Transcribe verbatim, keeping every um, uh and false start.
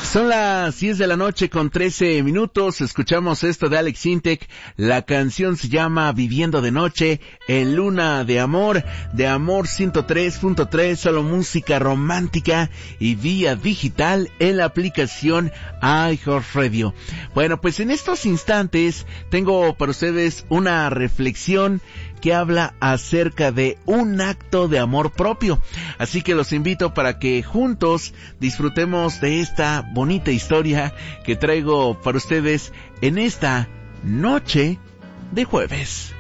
Son las diez de la noche con trece minutos, escuchamos esto de Alex Intec, la canción se llama Viviendo de Noche, en Luna de Amor, de Amor ciento tres punto tres, solo música romántica y vía digital en la aplicación iHeartRadio. Bueno, pues en estos instantes tengo para ustedes una reflexión que habla acerca de un acto de amor propio. Así que los invito para que juntos disfrutemos de esta bonita historia que traigo para ustedes en esta noche de jueves.